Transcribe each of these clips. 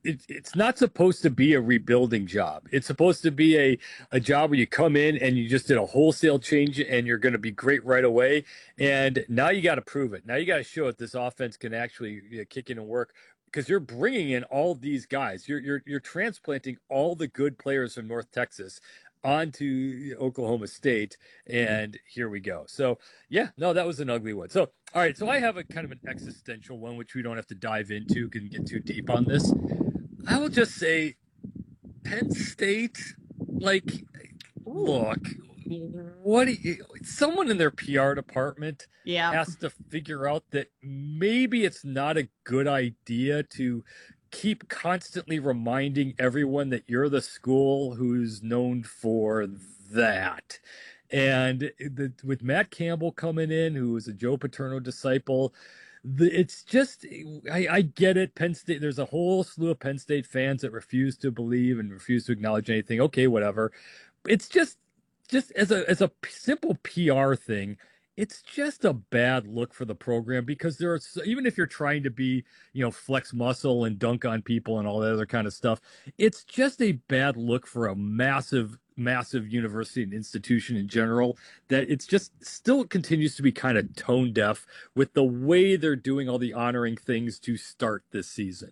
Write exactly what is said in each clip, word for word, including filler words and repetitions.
it, it's not supposed to be a rebuilding job. It's supposed to be a, a job where you come in and you just did a wholesale change and you're going to be great right away. And now you got to prove it. Now you got to show that this offense can actually, you know, kick in and work because you're bringing in all these guys. You're you're you're transplanting all the good players from North Texas onto Oklahoma State, and here we go. So yeah, no, that was an ugly one. So all right, so I have a kind of an existential one, which we don't have to dive into, can get too deep on this. I will just say Penn State, like, look, what do you, someone in their P R department Yeah. has to figure out that maybe it's not a good idea to keep constantly reminding everyone that you're the school who's known for that. And the, with Matt Campbell coming in, who is a Joe Paterno disciple, the, it's just, I, I get it. Penn State, there's a whole slew of Penn State fans that refuse to believe and refuse to acknowledge anything. Okay, whatever. It's just, just as a as a simple P R thing, it's just a bad look for the program because there are, even if you're trying to be, you know, flex muscle and dunk on people and all that other kind of stuff, it's just a bad look for a massive, massive university and institution in general, that it's just still continues to be kind of tone deaf with the way they're doing all the honoring things to start this season.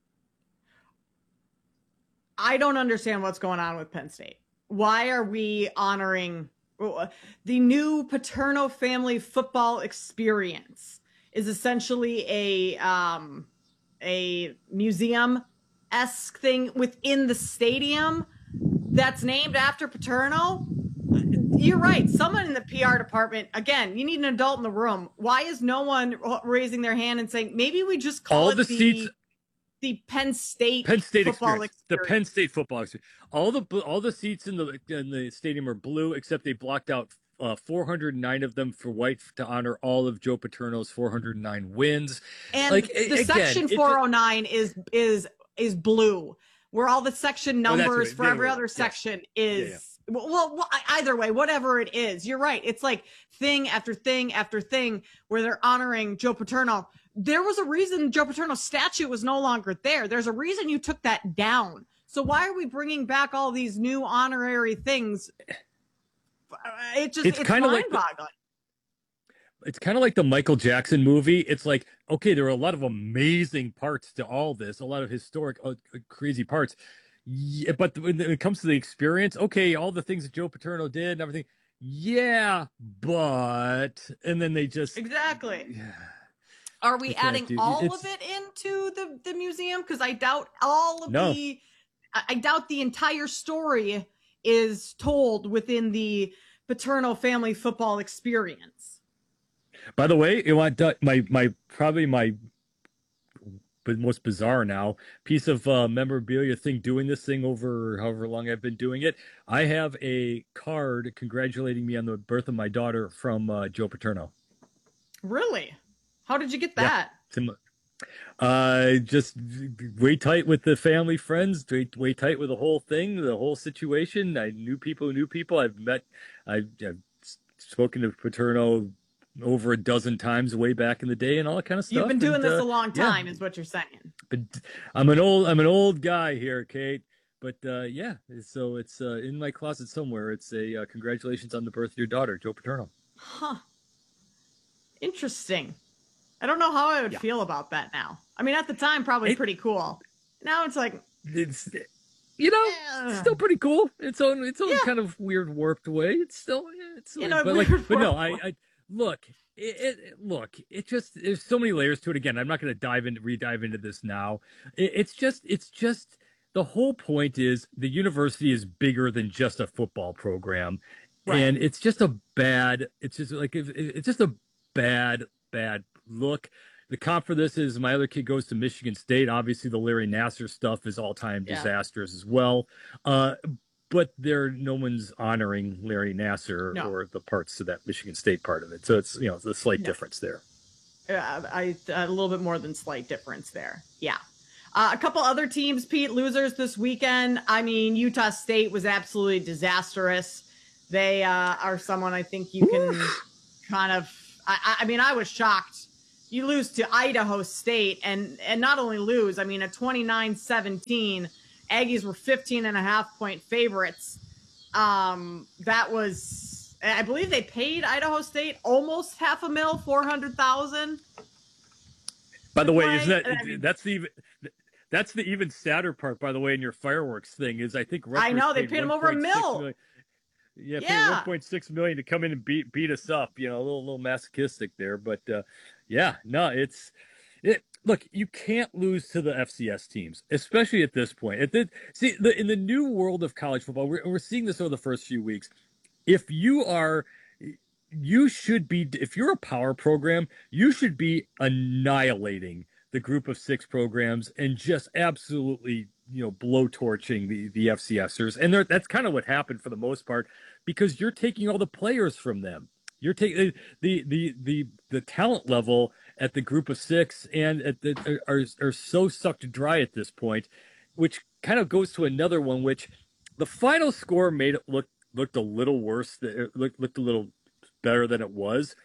I don't understand what's going on with Penn State. Why are we honoring the new Paterno family football experience? Is essentially a um, a museum-esque thing within the stadium that's named after Paterno. You're right. Someone in the P R department, again, you need an adult in the room. Why is no one raising their hand and saying, maybe we just call all it the, the seats the Penn State Penn State football experience. experience. The Penn State football experience. All the all the seats in the in the stadium are blue, except they blocked out uh, four hundred nine of them for white to honor all of Joe Paterno's four hundred nine wins. And like the again, section four oh nine is is is blue, where all the section numbers oh, for every other section yes. is. Yeah, yeah. Well, well, either way, whatever it is, you're right. It's like thing after thing after thing where they're honoring Joe Paterno. There was a reason Joe Paterno's statue was no longer there. There's a reason you took that down. So why are we bringing back all these new honorary things? It just, it's, it's kind of like the, it's kind of like the Michael Jackson movie. It's like, okay, there are a lot of amazing parts to all this, a lot of historic, uh, crazy parts. Yeah, but when it comes to the experience, okay, all the things that Joe Paterno did and everything, yeah, but, and then they just. Exactly. Yeah. Are we adding do, all of it into the, the museum? Because I doubt all of no. the, I doubt the entire story is told within the Paterno family football experience. By the way, you want my, my, probably my most bizarre now piece of uh, memorabilia thing, doing this thing over however long I've been doing it. I have a card congratulating me on the birth of my daughter from uh, Joe Paterno. Really? How did you get that? Yeah. Uh, just way tight with the family friends, way, way tight with the whole thing, the whole situation. I knew people who knew people. I've met, I've, I've spoken to Paterno over a dozen times way back in the day and all that kind of stuff. You've been doing and, this uh, a long time yeah. is what you're saying. But I'm an old, I'm an old guy here, Kate. But uh, yeah, so it's uh, in my closet somewhere. It's a uh, congratulations on the birth of your daughter, Joe Paterno. Huh. Interesting. I don't know how I would yeah. feel about that now. I mean, at the time, probably it, pretty cool. Now it's like, it's, you know, yeah. it's still pretty cool. Its own, its own yeah. kind of weird, warped way. It's still, it's, you know, but like, but no, I, I look, it, it, look, it just, there's so many layers to it. Again, I'm not going to dive into, re-dive into this now. It, it's just, it's just, the whole point is the university is bigger than just a football program. Right. And it's just a bad, it's just like, it's just a bad, bad look. The comp for this is my other kid goes to Michigan State. Obviously, the Larry Nassar stuff is all-time yeah. disastrous as well. Uh, but there, no one's honoring Larry Nassar no. or the parts of that Michigan State part of it. So it's, you know, the slight no. difference there. Yeah, I a little bit more than slight difference there. Yeah. Uh, a couple other teams, Pete, losers this weekend. I mean, Utah State was absolutely disastrous. They uh, are someone I think you can Oof. kind of. I, I mean, I was shocked. you lose to Idaho State, and and not only lose, I mean, at twenty-nine seventeen, Aggies were fifteen and a half point favorites. Um, that was, I believe they paid Idaho State almost half a mil, four hundred thousand. By the way, isn't that, I mean, that's the even, that's the even sadder part, by the way, in your fireworks thing is I think Rutgers I know they paid, paid them over a mil. Million, yeah, yeah. paid one point six million to come in and beat beat us up. You know, a little little masochistic there, but uh, yeah, no, it's it. Look, you can't lose to the F C S teams, especially at this point. At the, see, the, in the new world of college football, we're, we're seeing this over the first few weeks. If you are, you should be, if you're a power program, you should be annihilating the group of six programs and just absolutely, you know, blowtorching the, the FCSers. And that's kind of what happened for the most part, because you're taking all the players from them. You're taking the, the, the, the talent level at the group of six and at the, are, are so sucked dry at this point, which kind of goes to another one, which the final score made it look, looked a little worse. It looked, looked a little better than it was.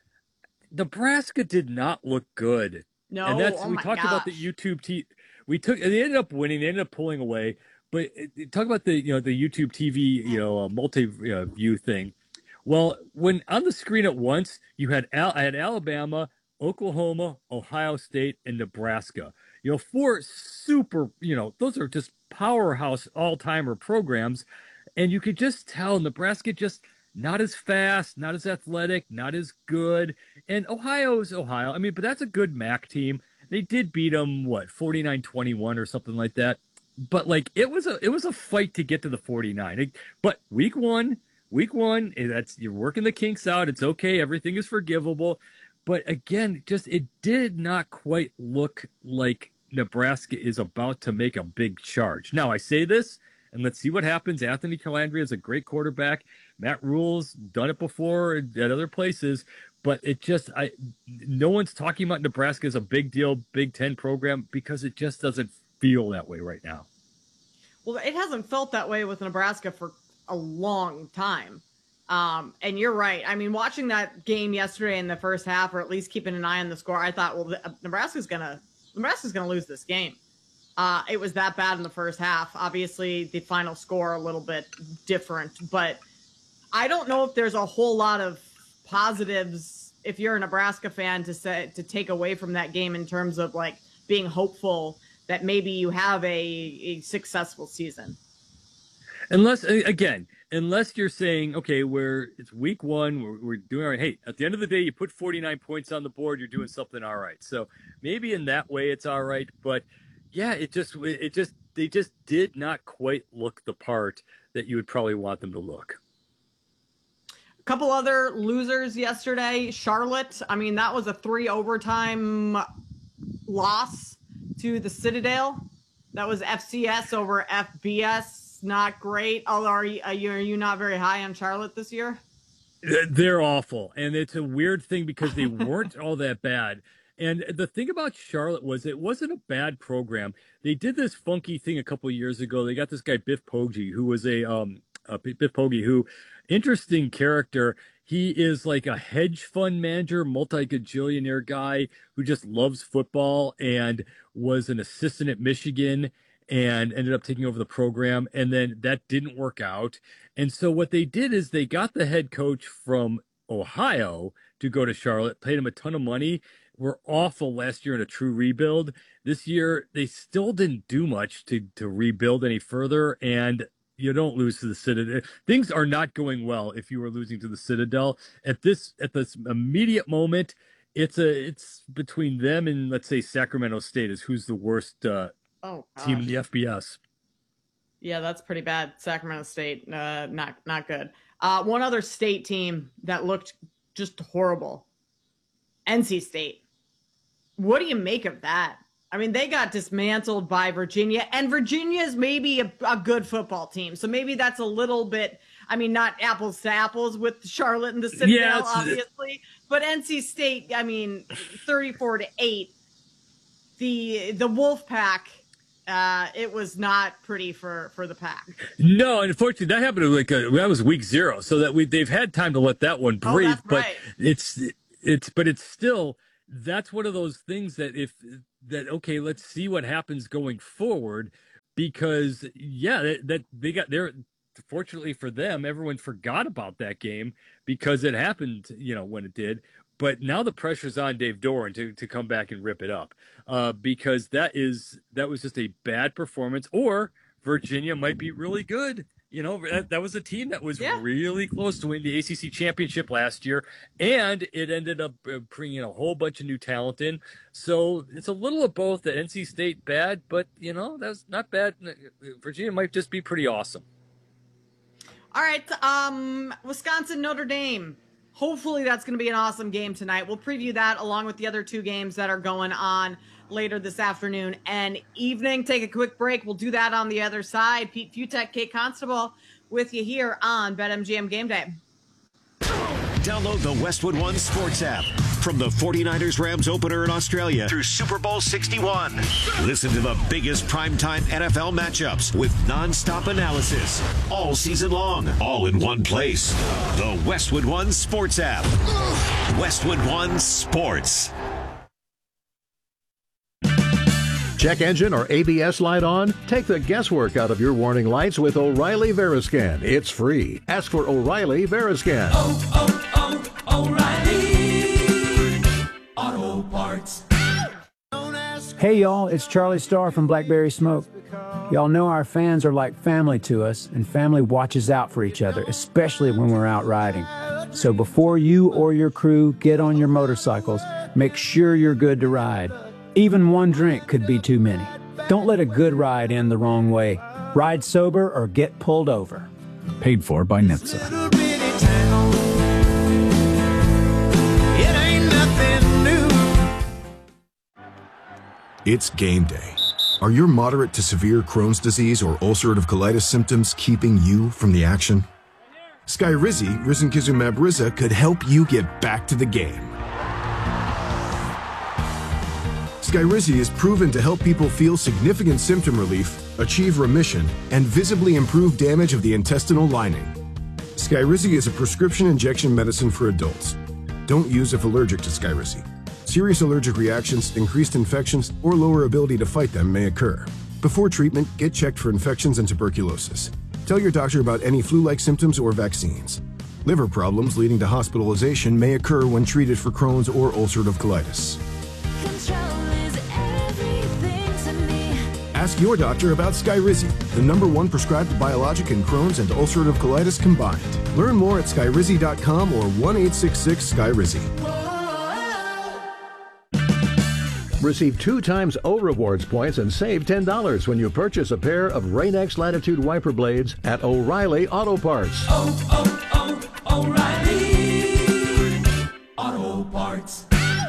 Nebraska did not look good. No, and that's, oh we my talked gosh. about the YouTube T we took, they ended up winning. They ended up pulling away, but it, talk about the, you know, the YouTube T V, you know, uh, multi uh, view thing. Well, when on the screen at once, you had Al- I had Alabama, Oklahoma, Ohio State, and Nebraska. You know, four super, you know, those are just powerhouse all-timer programs. And you could just tell Nebraska just not as fast, not as athletic, not as good. And Ohio's Ohio. I mean, but that's a good M A C team. They did beat them, what, forty-nine twenty-one or something like that. But, like, it was a it was a fight to get to the forty-nine. But week one, Week one, that's you're working the kinks out. It's okay. Everything is forgivable. But again, just it did not quite look like Nebraska is about to make a big charge. Now, I say this, and let's see what happens. Anthony Calandria is a great quarterback. Matt Rule's done it before at other places. But it just, I no one's talking about Nebraska as a big deal, Big Ten program, because it just doesn't feel that way right now. Well, it hasn't felt that way with Nebraska for a long time. Um, and you're right. I mean, watching that game yesterday in the first half, or at least keeping an eye on the score, I thought, well, the, Nebraska's gonna Nebraska's gonna lose this game. Uh, it was that bad in the first half. Obviously, the final score a little bit different, but I don't know if there's a whole lot of positives if you're a Nebraska fan to say to take away from that game in terms of like being hopeful that maybe you have a, a successful season. Unless, again, unless you're saying, okay, we're it's week one, we're, we're doing all right. Hey, at the end of the day, you put forty-nine points on the board, you're doing something all right. So maybe in that way it's all right. But yeah, it just, it just, they just did not quite look the part that you would probably want them to look. A couple other losers yesterday. Charlotte, I mean, that was a three overtime loss to the Citadel. That was F C S over F B S. Not great. Although, are you, are you, are you not very high on Charlotte this year? They're awful. And it's a weird thing because they weren't all that bad. And the thing about Charlotte was it wasn't a bad program. They did this funky thing a couple of years ago. They got this guy, Biff Poggi, who was a, um, a Biff Poggi, who, interesting character. He is like a hedge fund manager, multi-gajillionaire guy who just loves football and was an assistant at Michigan and ended up taking over the program. And then that didn't work out. And so what they did is they got the head coach from Ohio to go to Charlotte, paid him a ton of money. Were awful last year in a true rebuild. This year, they still didn't do much to, to rebuild any further. And you don't lose to the Citadel. Things are not going well if you are losing to the Citadel. At this, at this immediate moment, it's a it's between them and, let's say, Sacramento State is who's the worst uh, Oh, team in the F B S. Yeah, that's pretty bad. Sacramento State, uh, not not good. Uh, one other state team that looked just horrible, N C State. What do you make of that? I mean, they got dismantled by Virginia, and Virginia is maybe a, a good football team. So maybe that's a little bit, I mean, not apples to apples with Charlotte and the Citadel, yeah, obviously, but N C State, I mean, thirty-four to eight. The the Wolfpack. Uh, it was not pretty for, for the Pack. No, unfortunately, that happened like a, that was week zero, so that we they've had time to let that one breathe. Oh, that's but right. it's it's but it's still that's one of those things that if that okay, let's see what happens going forward, because yeah, that, that they got there. Fortunately for them, everyone forgot about that game because it happened, you know, when it did. But now the pressure's on Dave Doran to to come back and rip it up, uh, because that is that was just a bad performance. Or Virginia might be really good. You know, that, that was a team that was Yeah. really close to winning the A C C championship last year, and it ended up uh, bringing a whole bunch of new talent in. So it's a little of both. The N C State bad, but you know that's not bad. Virginia might just be pretty awesome. All right, um, Wisconsin, Notre Dame. Hopefully that's going to be an awesome game tonight. We'll preview that along with the other two games that are going on later this afternoon and evening. Take a quick break. We'll do that on the other side. Pete Futek, Kate Constable with you here on BetMGM Game Day. Download the Westwood One Sports app. From the forty-niners Rams opener in Australia through Super Bowl sixty-one. Listen to the biggest primetime N F L matchups with nonstop analysis all season long, all in one place. The Westwood One Sports app. Westwood One Sports. Check engine or A B S light on? Take the guesswork out of your warning lights with O'Reilly Veriscan. It's free. Ask for O'Reilly Veriscan. Oh, oh, oh, O'Reilly Auto Parts. Hey y'all, it's Charlie Starr from Blackberry Smoke. Y'all know our fans are like family to us, and family watches out for each other, especially when we're out riding. So before you or your crew get on your motorcycles, make sure you're good to ride. Even one drink could be too many. Don't let a good ride end the wrong way. Ride sober or get pulled over. Paid for by N H T S A. It's game day. Are your moderate to severe Crohn's disease or ulcerative colitis symptoms keeping you from the action? Skyrizi, risankizumab Riza, could help you get back to the game. Skyrizi is proven to help people feel significant symptom relief, achieve remission, and visibly improve damage of the intestinal lining. Skyrizi is a prescription injection medicine for adults. Don't use if allergic to Skyrizi. Serious allergic reactions, increased infections, or lower ability to fight them may occur. Before treatment, get checked for infections and tuberculosis. Tell your doctor about any flu-like symptoms or vaccines. Liver problems leading to hospitalization may occur when treated for Crohn's or ulcerative colitis. Ask your doctor about Skyrizi, the number one prescribed biologic in Crohn's and ulcerative colitis combined. Learn more at skyrizi dot com or one eight six six Skyrizi. Receive two times O Rewards points and save ten dollars when you purchase a pair of Rain-X Latitude wiper blades at O'Reilly Auto Parts. Oh, oh, oh, O'Reilly Auto Parts.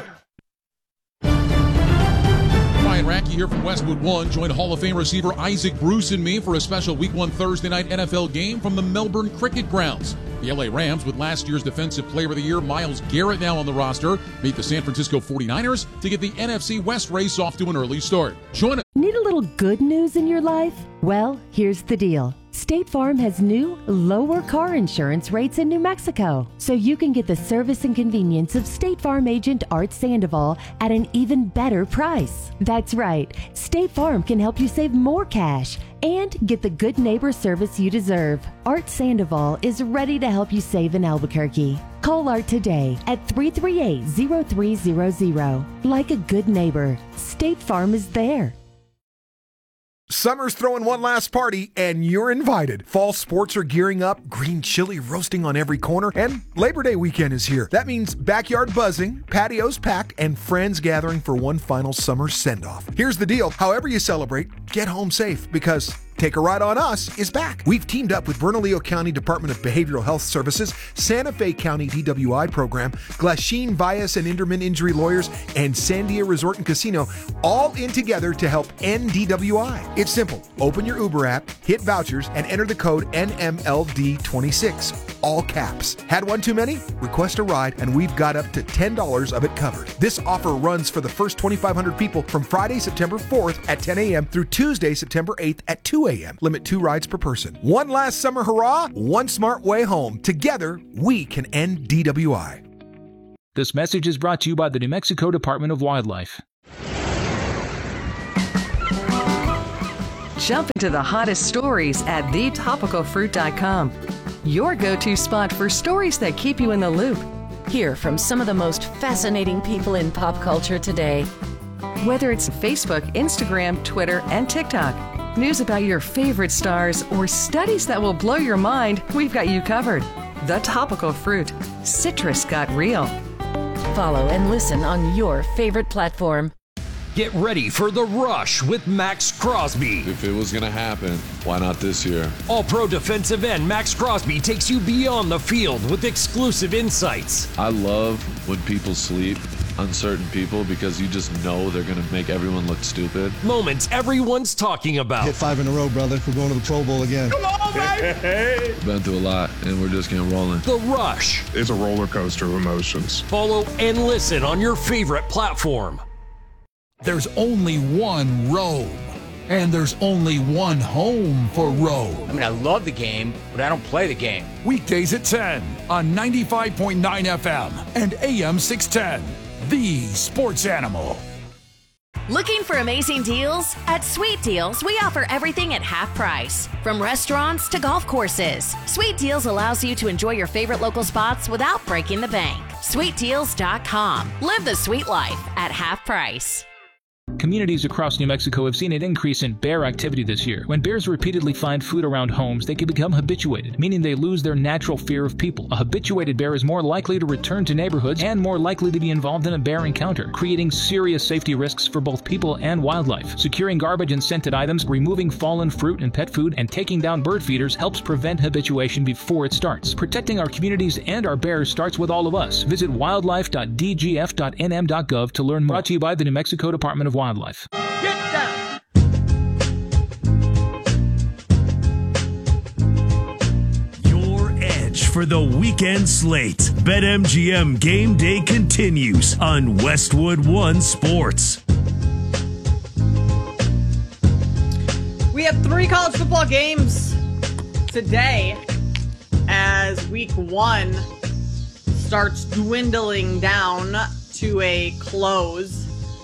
Ryan Racky here from Westwood One. Join Hall of Fame receiver Isaac Bruce and me for a special Week one Thursday night N F L game from the Melbourne Cricket Grounds. The L A Rams, with last year's Defensive Player of the Year Myles Garrett now on the roster, meet the San Francisco forty-niners to get the N F C West race off to an early start. Join us. Need a little good news in your life? Well, here's the deal. State Farm has new, lower car insurance rates in New Mexico, so you can get the service and convenience of State Farm agent Art Sandoval at an even better price. That's right, State Farm can help you save more cash and get the good neighbor service you deserve. Art Sandoval is ready to help you save in Albuquerque. Call Art today at three three eight, zero three zero zero. Like a good neighbor, State Farm is there. Summer's throwing one last party, and you're invited. Fall sports are gearing up, green chili roasting on every corner, and Labor Day weekend is here. That means backyard buzzing, patios packed, and friends gathering for one final summer send-off. Here's the deal. However you celebrate, get home safe, because Take a Ride on Us is back. We've teamed up with Bernalillo County Department of Behavioral Health Services, Santa Fe County D W I program, Glasheen Bias and Inderman Injury Lawyers, and Sandia Resort and Casino, all in together to help end D W I. It's simple. Open your Uber app, hit vouchers, and enter the code N M L D twenty-six. All caps. Had one too many? Request a ride, and we've got up to ten dollars of it covered. This offer runs for the first twenty-five hundred people from Friday, September fourth at ten a.m. through Tuesday, September eighth at two a.m. Limit two rides per person. One last summer hurrah, one smart way home. Together, we can end D W I. This message is brought to you by the New Mexico Department of Wildlife. Jump into the hottest stories at the topical fruit dot com. Your go-to spot for stories that keep you in the loop. Hear from some of the most fascinating people in pop culture today. Whether it's Facebook, Instagram, Twitter, and TikTok, news about your favorite stars, or studies that will blow your mind, we've got you covered. The Topical Fruit. Citrus got real. Follow and listen on your favorite platform. Get ready for The Rush with Max Crosby. If it was going to happen, why not this year? All-pro defensive end Max Crosby takes you beyond the field with exclusive insights. I love when people sleep, uncertain people, because you just know they're going to make everyone look stupid. Moments everyone's talking about. Hit five in a row, brother. We're going to the Pro Bowl again. Come on, baby! Been through a lot, and we're just getting rolling. The Rush. It's a roller coaster of emotions. Follow and listen on your favorite platform. There's only one Rome, and there's only one home for Rome. I mean, I love the game, but I don't play the game. Weekdays at ten on ninety-five point nine F M and A M six ten, the sports animal. Looking for amazing deals? At Sweet Deals, we offer everything at half price. From restaurants to golf courses, Sweet Deals allows you to enjoy your favorite local spots without breaking the bank. sweet deals dot com. Live the sweet life at half price. Communities across New Mexico have seen an increase in bear activity this year. When bears repeatedly find food around homes, they can become habituated, meaning they lose their natural fear of people. A habituated bear is more likely to return to neighborhoods and more likely to be involved in a bear encounter, creating serious safety risks for both people and wildlife. Securing garbage and scented items, removing fallen fruit and pet food, and taking down bird feeders helps prevent habituation before it starts. Protecting our communities and our bears starts with all of us. Visit wildlife dot d g f dot n m dot gov to learn more. Brought to you by the New Mexico Department of Wildlife. Get down! Your edge for the weekend slate. BetMGM Game Day continues on Westwood One Sports. We have three college football games today as week one starts dwindling down to a close.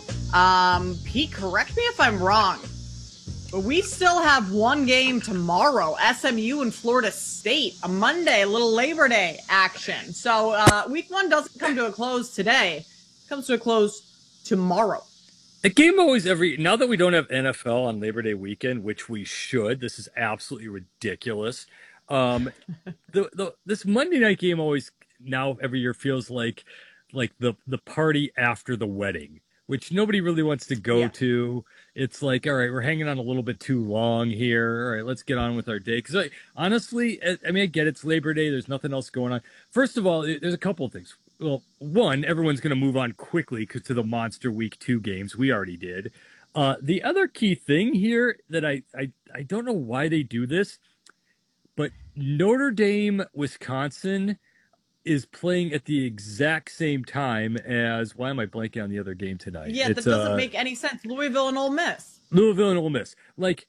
Um, Pete, correct me if I'm wrong, but we still have one game tomorrow, S M U and Florida State, a Monday, a little Labor Day action. So uh, week one doesn't come to a close today. It comes to a close tomorrow. The game always every, now that we don't have N F L on Labor Day weekend, which we should, this is absolutely ridiculous. Um, the, the, this Monday night game always now every year feels like, like the, the party after the wedding, which nobody really wants to go yeah. to. It's like, all right, we're hanging on a little bit too long here. All right, let's get on with our day. Because like, honestly, I mean, I get it's Labor Day. There's nothing else going on. First of all, there's a couple of things. Well, one, everyone's going to move on quickly because to the monster week two games. We already did. Uh, the other key thing here that I, I, I don't know why they do this, but Notre Dame, Wisconsin is playing at the exact same time as, why am I blanking on the other game tonight? Yeah, it's, that doesn't uh, make any sense. Louisville and Ole Miss. Louisville and Ole Miss. Like,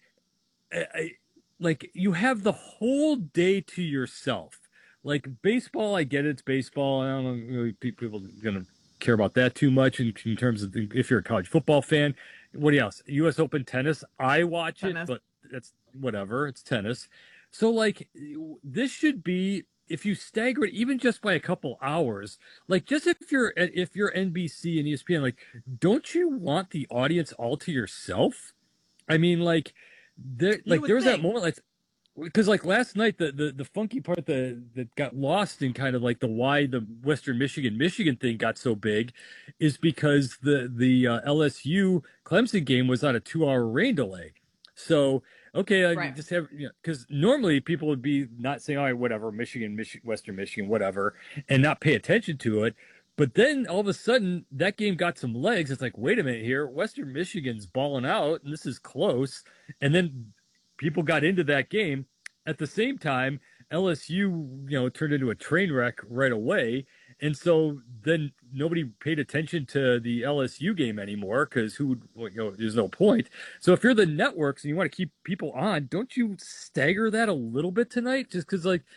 I, like you have the whole day to yourself. Like baseball, I get it, it's baseball. I don't know really people are going to care about that too much in, in terms of the, if you're a college football fan. What else? U S Open tennis. I watch tennis. it, but that's whatever. It's tennis. So like this should be, if you stagger it even just by a couple hours, like just if you're if you're N B C and E S P N, like don't you want the audience all to yourself? I mean, like there, like there was think. that moment, like because like last night, the, the the funky part that that got lost in kind of like the why the Western Michigan Michigan thing got so big, is because the the uh, L S U Clemson game was on a two hour rain delay, so. Okay, I right. just have, you know, because normally people would be not saying, all right, whatever, Michigan, Michigan, Western Michigan, whatever, and not pay attention to it. But then all of a sudden, that game got some legs. It's like, wait a minute here, Western Michigan's balling out, and this is close. And then people got into that game. At the same time, L S U, you know, turned into a train wreck right away. And so then nobody paid attention to the L S U game anymore because who would, well, you know, there's no point. So if you're the networks and you want to keep people on, don't you stagger that a little bit tonight? Just because, like,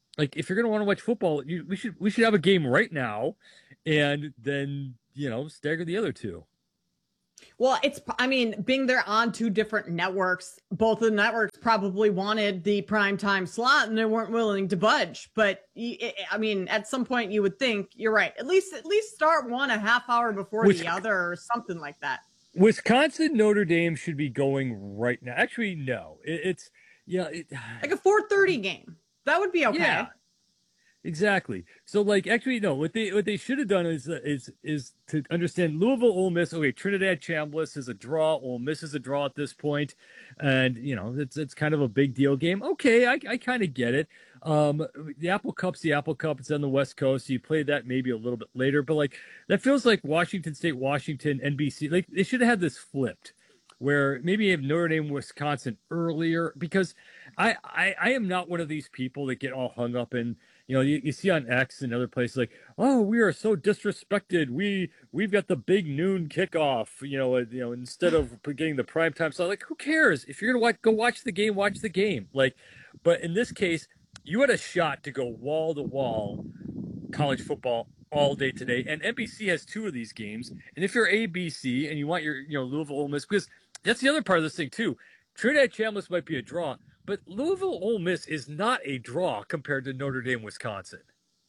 like if you're going to want to watch football, you, we should we should have a game right now, and then you know stagger the other two. Well, it's, I mean, being they're on two different networks, both of the networks probably wanted the primetime slot and they weren't willing to budge. But I mean, at some point you would think you're right. At least, at least start one a half hour before Which, the other or something like that. Wisconsin Notre Dame should be going right now. Actually, no, it, it's yeah, it, like a four thirty game. That would be okay. Yeah. Exactly. So, like, actually, no. What they what they should have done is uh, is is to understand Louisville, Ole Miss. Okay, Trinidad Chambliss is a draw. Ole Miss is a draw at this point, and you know it's it's kind of a big deal game. Okay, I I kind of get it. Um, the Apple Cup's the Apple Cup. It's on the West Coast. So you play that maybe a little bit later, but like that feels like Washington State, Washington, N B C. Like they should have had this flipped, where maybe you have Notre Dame, Wisconsin earlier, because I I, I am not one of these people that get all hung up in. You know, you, you see on X and other places like, oh, we are so disrespected. We we've got the big noon kickoff. You know, uh, you know, instead of getting the prime time slot. Like, who cares? If you're gonna watch, go watch the game. Watch the game. Like, but in this case, you had a shot to go wall to wall college football all day today, and N B C has two of these games. And if you're A B C and you want your, you know, Louisville, Ole Miss, because that's the other part of this thing too. Trinidad Chambliss might be a draw. But Louisville Ole Miss is not a draw compared to Notre Dame, Wisconsin.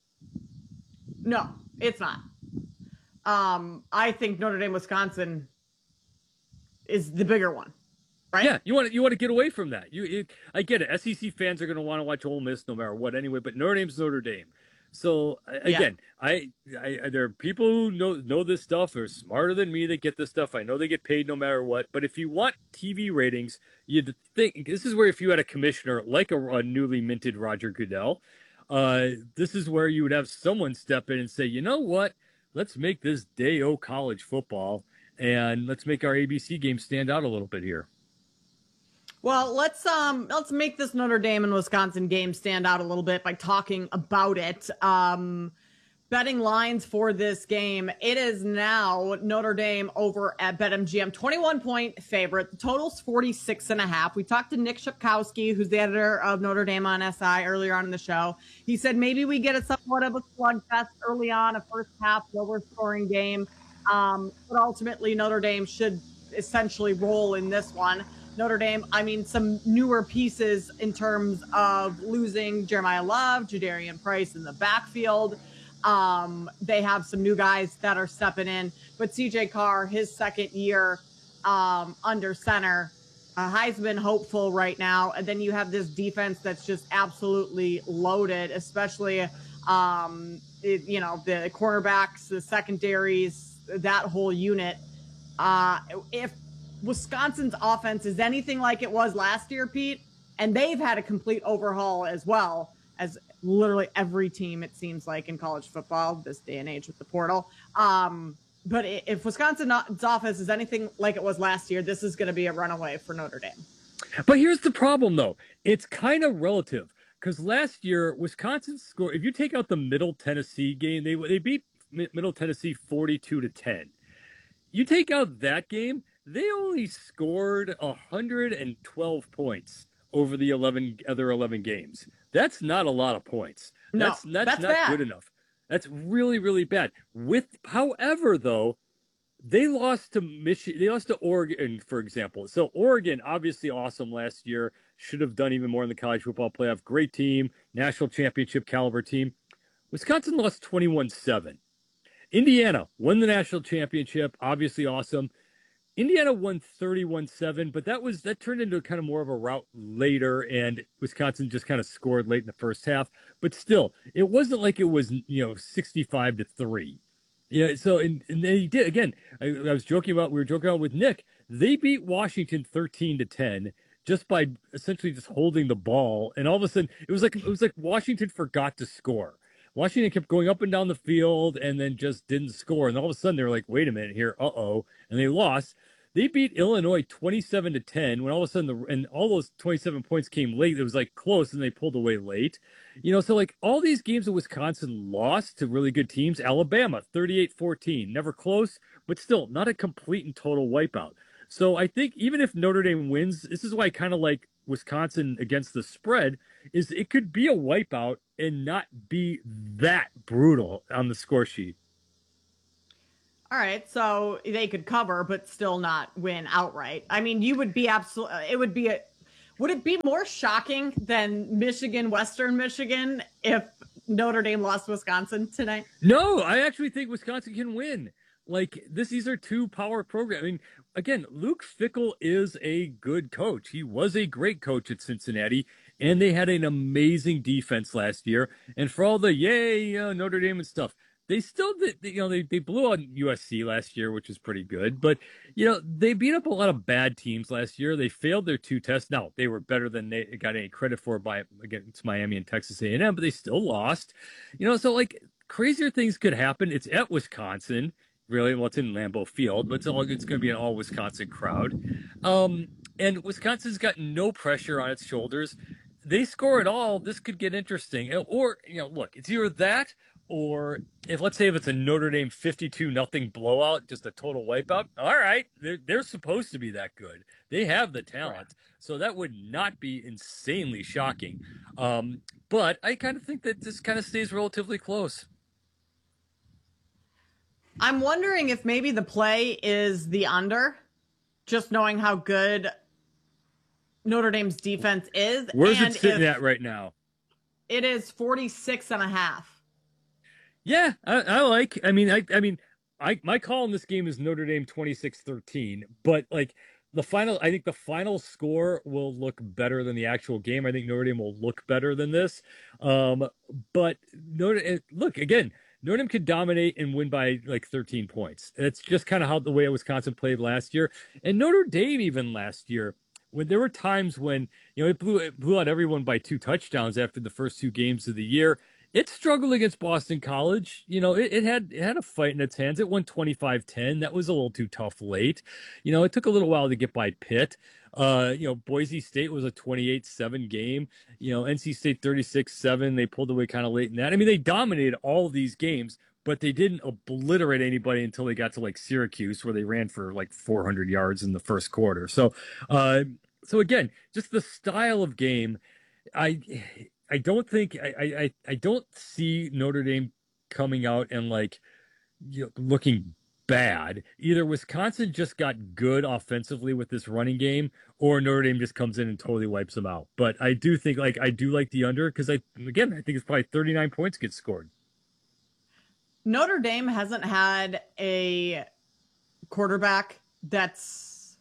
No, it's not. Um, I think Notre Dame, Wisconsin is the bigger one, right? Yeah, you want to you want to get away from that. You, it, I get it. S E C fans are going to want to watch Ole Miss no matter what anyway. But Notre Dame's Notre Dame. So again, yeah. I, I there are people who know know this stuff, are smarter than me that get this stuff. I know they get paid no matter what. But if you want T V ratings, you think this is where if you had a commissioner like a, a newly minted Roger Goodell, uh, this is where you would have someone step in and say, you know what, let's make this day-o college football and let's make our A B C game stand out a little bit here. Well, let's um let's make this Notre Dame and Wisconsin game stand out a little bit by talking about it. Um, betting lines for this game, it is now Notre Dame over at BetMGM, twenty-one point favorite. The total's forty-six and a half. We talked to Nick Shapkowski, who's the editor of Notre Dame on S I, earlier on in the show. He said maybe we get a somewhat of a slugfest early on, a first half lower scoring game, um, but ultimately Notre Dame should essentially roll in this one. Notre Dame, I mean, some newer pieces in terms of losing Jeremiah Love, Jadarian Price in the backfield. Um, they have some new guys that are stepping in. But C J Carr, his second year um, under center, a Heisman hopeful right now. And then you have this defense that's just absolutely loaded, especially, um, it, you know, the cornerbacks, the secondaries, that whole unit. Uh, if Wisconsin's offense is anything like it was last year, Pete, and they've had a complete overhaul as well as literally every team, it seems like, in college football this day and age with the portal. Um, but if Wisconsin's offense is anything like it was last year, this is going to be a runaway for Notre Dame. But here's the problem, though. It's kind of relative because last year, Wisconsin scored, if you take out the Middle Tennessee game, they they beat Middle Tennessee forty-two to ten. You take out that game, they only scored one hundred twelve points over the eleven other eleven games. That's not a lot of points. No, that's, that's, that's not bad. good enough. That's really, really bad. With, however, though, they lost to Michigan. They lost to Oregon, for example. So Oregon, obviously awesome last year, should have done even more in the college football playoff. Great team, national championship caliber team. Wisconsin lost twenty-one seven. Indiana won the national championship, obviously awesome. Indiana won thirty-one seven, but that was that turned into kind of more of a rout later, and Wisconsin just kind of scored late in the first half. But still, it wasn't like it was, you know, sixty-five to three. Yeah, so and, and they did again. I, I was joking about we were joking about with Nick. They beat Washington thirteen to ten just by essentially just holding the ball, and all of a sudden it was like it was like Washington forgot to score. Washington kept going up and down the field and then just didn't score. And all of a sudden they were like, wait a minute here, uh-oh. And they lost. They beat Illinois twenty-seven to ten when all of a sudden, the, and all those twenty-seven points came late. It was like close and they pulled away late. You know, so like all these games that Wisconsin lost to really good teams, Alabama, thirty-eight fourteen, never close, but still not a complete and total wipeout. So I think even if Notre Dame wins, this is why I kind of like Wisconsin against the spread, is it could be a wipeout and not be that brutal on the score sheet. All right, so they could cover, but still not win outright. I mean, you would be absolutely, it would be a, would it be more shocking than Michigan, Western Michigan, if Notre Dame lost Wisconsin tonight? No, I actually think Wisconsin can win. Like, this, these are two power programs. I mean, again, Luke Fickell is a good coach. He was a great coach at Cincinnati, and they had an amazing defense last year. And for all the yay, uh, Notre Dame and stuff, they still did, you know, they, they blew out U S C last year, which was pretty good. But, you know, they beat up a lot of bad teams last year. They failed their two tests. Now, they were better than they got any credit for by, against Miami and Texas A and M, but they still lost. You know, so, like, crazier things could happen. It's at Wisconsin. Really, well, it's in Lambeau Field, but it's all it's going to be an all Wisconsin crowd. Um, and Wisconsin's got no pressure on its shoulders. They score it all. This could get interesting. Or, you know, look, it's either that or if, let's say, if it's a Notre Dame fifty-two nothing blowout, just a total wipeout. All right, they're, they're supposed to be that good. They have the talent. So that would not be insanely shocking. Um, but I kind of think that this kind of stays relatively close. I'm wondering if maybe the play is the under, just knowing how good Notre Dame's defense is. Where's and it sitting at right now? It is forty-six and a half. Yeah, I, I like, I mean, I, I mean, I, my call in this game is Notre Dame twenty-six thirteen, but like the final, I think the final score will look better than the actual game. I think Notre Dame will look better than this. Um, but Notre look again, Notre Dame could dominate and win by like thirteen points. It's just kind of how the way Wisconsin played last year. And Notre Dame even last year, when there were times when, you know, it blew, it blew out everyone by two touchdowns after the first two games of the year. It struggled against Boston College. You know, it, it had it had a fight in its hands. It won twenty-five ten. That was a little too tough late. You know, it took a little while to get by Pitt. Uh, you know, Boise State was a twenty-eight seven game. You know, N C State thirty-six seven. They pulled away kind of late in that. I mean, they dominated all of these games, but they didn't obliterate anybody until they got to like Syracuse, where they ran for like four hundred yards in the first quarter. So, uh, so again, just the style of game, I. I don't think I, I I don't see Notre Dame coming out and like, you know, looking bad. Either Wisconsin just got good offensively with this running game, or Notre Dame just comes in and totally wipes them out. But I do think like I do like the under because I again I think it's probably thirty-nine points get scored. Notre Dame hasn't had a quarterback that's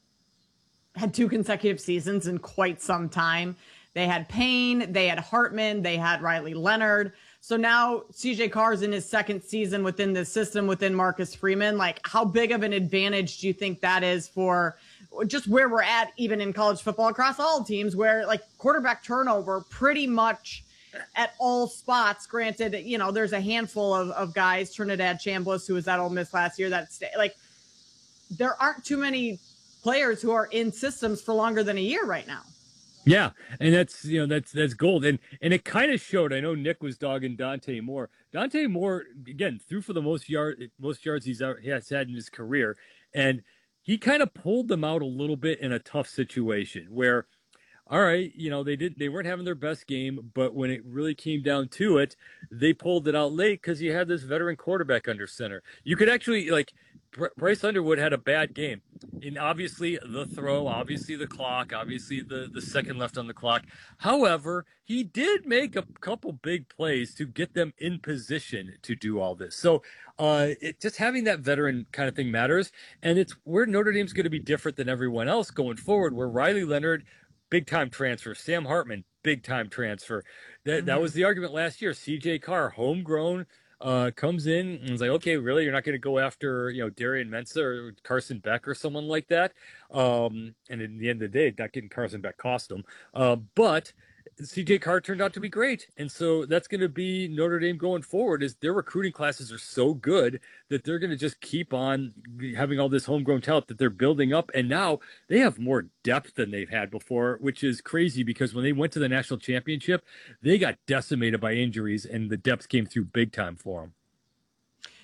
had two consecutive seasons in quite some time. They had Payne, they had Hartman, they had Riley Leonard. So now C J Carr's in his second season within the system, within Marcus Freeman. Like, how big of an advantage do you think that is for just where we're at, even in college football across all teams, where like quarterback turnover pretty much at all spots? Granted, you know, there's a handful of, of guys, Trinidad Chambliss, who was at Ole Miss last year, that stay, like there aren't too many players who are in systems for longer than a year right now. Yeah, and that's, you know, that's that's gold. And and it kind of showed. I know Nick was dogging Dante Moore. Dante Moore, again, threw for the most yard most yards he's ever, he has had in his career. And he kind of pulled them out a little bit in a tough situation where, all right, you know, they did they weren't having their best game, but when it really came down to it, they pulled it out late because you had this veteran quarterback under center. You could actually, like, Bryce Underwood had a bad game. And obviously the throw, obviously the clock, obviously the, the second left on the clock. However, he did make a couple big plays to get them in position to do all this. So uh, it, just having that veteran kind of thing matters. And it's where Notre Dame's going to be different than everyone else going forward, where Riley Leonard, big-time transfer. Sam Hartman, big-time transfer. That mm-hmm. that was the argument last year. C J Carr, homegrown, uh, comes in and is like, okay, really? You're not going to go after, you know, Darian Mensah or Carson Beck or someone like that? Um, and in the end of the day, not getting Carson Beck cost him. Uh, but C J Carr turned out to be great. And so that's going to be Notre Dame going forward, is their recruiting classes are so good that they're going to just keep on having all this homegrown talent that they're building up. And now they have more depth than they've had before, which is crazy because when they went to the national championship, they got decimated by injuries and the depth came through big time for them.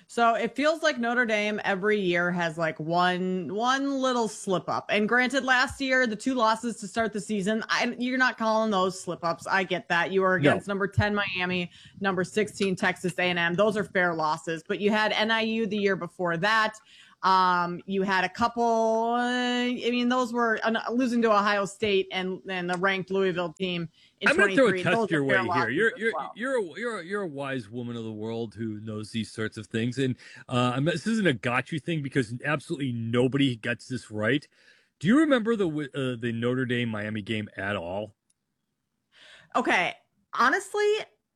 So it feels like Notre Dame every year has like one one little slip up. And granted, last year, the two losses to start the season, I, you're not calling those slip ups. I get that. You were against no. number ten Miami, number sixteen Texas A and M. Those are fair losses. But you had N I U the year before that. Um, you had a couple, uh, I mean, those were uh, losing to Ohio State and, and the ranked Louisville team in I'm going to throw a test your way here. You're you're well. you're a, you're a, you're a wise woman of the world who knows these sorts of things, and uh, I'm, this isn't a got you thing because absolutely nobody gets this right. Do you remember the uh, the Notre Dame Miami game at all? Okay, honestly.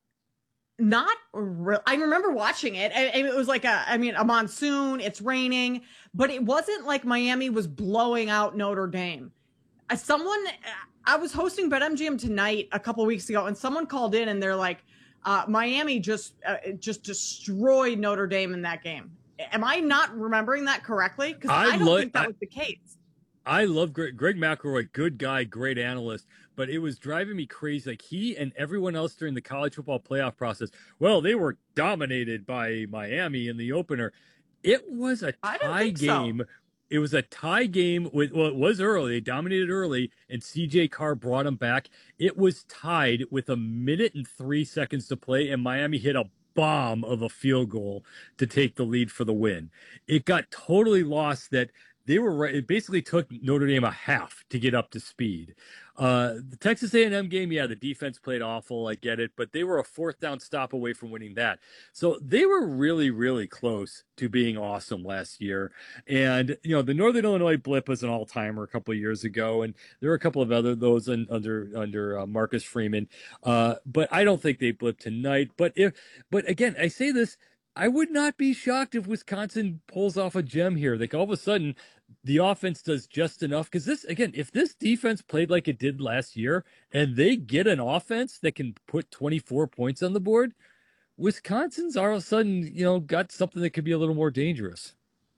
Not real. I remember watching it. I, it was like a, I mean, a monsoon. It's raining, but it wasn't like Miami was blowing out Notre Dame. Uh, someone, I was hosting BetMGM Tonight a couple weeks ago, and someone called in and they're like, uh, "Miami just, uh, just destroyed Notre Dame in that game." Am I not remembering that correctly? Because I, I don't lo- think that I, was the case. I love Greg, Greg McElroy, good guy, great analyst, but it was driving me crazy. Like he and everyone else during the college football playoff process, well, they were dominated by Miami in the opener. It was a tie game. So. It was a tie game with, well, it was early. They dominated early, and C J Carr brought them back. It was tied with a minute and three seconds to play, and Miami hit a bomb of a field goal to take the lead for the win. It got totally lost that they were right. It basically took Notre Dame a half to get up to speed. Uh, the Texas A and M game, yeah, the defense played awful. I get it, but they were a fourth down stop away from winning that. So they were really, really close to being awesome last year. And, you know, the Northern Illinois blip was an all timer a couple of years ago. And there were a couple of other those in, under, under uh, Marcus Freeman. Uh, but I don't think they blipped tonight. But if, but again, I say this, I would not be shocked if Wisconsin pulls off a gem here. Like all of a sudden, the offense does just enough. Because this, again, if this defense played like it did last year, and they get an offense that can put twenty-four points on the board, Wisconsin's all of a sudden, you know, got something that could be a little more dangerous.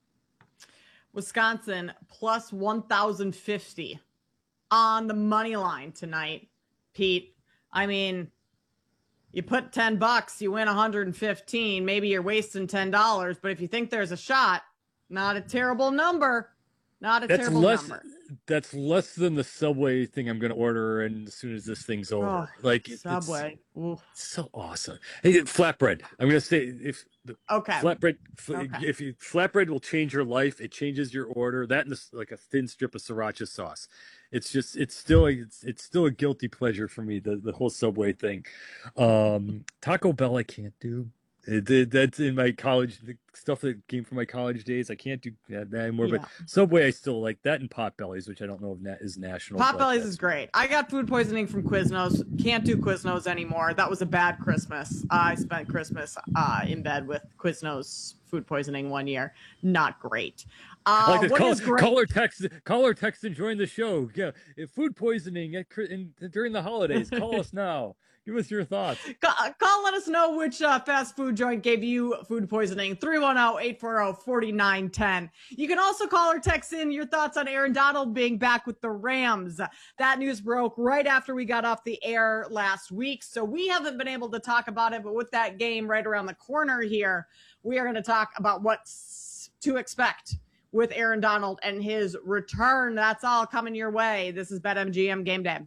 Wisconsin plus one thousand fifty on the money line tonight, Pete. I mean, you put ten bucks, you win one hundred fifteen. Maybe you're wasting ten dollars, but if you think there's a shot, not a terrible number. Not a that's terrible less, number. That's less than the Subway thing I'm going to order, and as soon as this thing's over, oh, like Subway, it's, it's so awesome. Hey, flatbread. I'm going to say if the okay, flatbread. Okay. If you flatbread will change your life, it changes your order. That and this, like a thin strip of sriracha sauce. It's just, it's still, it's, it's still a guilty pleasure for me. The the whole Subway thing. Um, Taco Bell, I can't do. It, that's in my college the stuff that came from my college days. I can't do that anymore. Yeah. But Subway, I still like that, and Potbellies, which I don't know if na- is national. Potbellies is great. I got food poisoning from Quiznos. Can't do Quiznos anymore. That was a bad Christmas. Uh, I spent Christmas uh, in bed with Quiznos food poisoning one year. Not great. Uh, like what call, is great? Call or text, call or text and join the show. Yeah, if food poisoning at, in, during the holidays. Call us now. Give us your thoughts. Call, call let us know which uh, fast food joint gave you food poisoning. three one zero, eight four zero, four nine one zero. You can also call or text in your thoughts on Aaron Donald being back with the Rams. That news broke right after we got off the air last week, so we haven't been able to talk about it, but with that game right around the corner here, we are going to talk about what's to expect with Aaron Donald and his return. That's all coming your way. This is BetMGM Game Day.